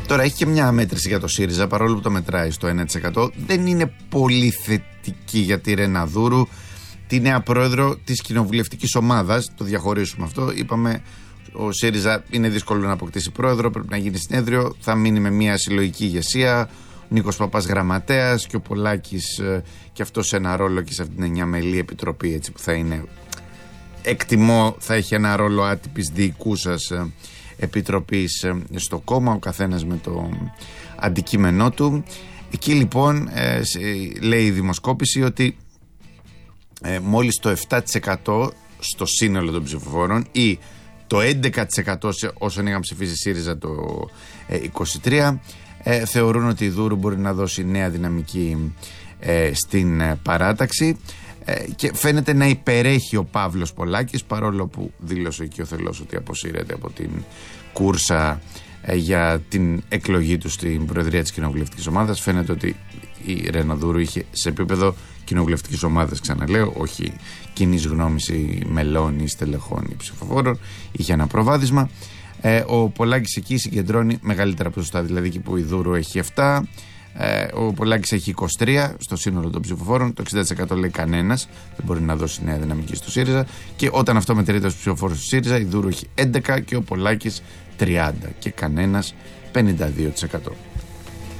Τώρα έχει και μια μέτρηση για το ΣΥΡΙΖΑ, παρόλο που το μετράει στο 1%. Δεν είναι πολύ θετική για τη Ρεναδούρου, τη νέα πρόεδρο της κοινοβουλευτικής ομάδας. Το διαχωρίσουμε αυτό. Είπαμε, ο ΣΥΡΙΖΑ είναι δύσκολο να αποκτήσει πρόεδρο, πρέπει να γίνει συνέδριο, θα μείνει με μια συλλογική ηγεσία. Ο Νίκος Παπάς γραμματέας και ο Πολάκης και αυτό σε ένα ρόλο και σε αυτήν την 9μελή επιτροπή, έτσι, που θα είναι, εκτιμώ, θα έχει ένα ρόλο άτυπης διοικούσας επιτροπής στο κόμμα, ο καθένας με το αντικείμενό του. Εκεί λοιπόν λέει η δημοσκόπηση ότι μόλις το 7% στο σύνολο των ψηφοφόρων ή το 11% όσων είχαν ψηφίσει ΣΥΡΙΖΑ το 23 θεωρούν ότι η Δούρου μπορεί να δώσει νέα δυναμική στην παράταξη, και φαίνεται να υπερέχει ο Παύλος Πολάκης, παρόλο που δήλωσε και ο Θελός ότι αποσύρεται από την κούρσα για την εκλογή του στην Προεδρία της Κοινοβουλευτικής Ομάδας. Φαίνεται ότι η Ρεναδούρου είχε σε επίπεδο κοινοβουλευτικής ομάδας, ξαναλέω, όχι κοινής γνώμης ή μελών ή στελεχών ή ψηφοφόρων, είχε ένα προβάδισμα. Ο Πολάκης εκεί συγκεντρώνει μεγαλύτερα ποσοστά, δηλαδή εκεί που η Δούρου έχει 7, ο Πολάκης έχει 23 στο σύνολο των ψηφοφόρων, το 60% λέει κανένας δεν μπορεί να δώσει νέα δυναμική στο ΣΥΡΙΖΑ, και όταν αυτό μετρείται στους ψηφοφόρους του ΣΥΡΙΖΑ, η Δούρου έχει 11 και ο Πολάκης 30 και κανένας 52%.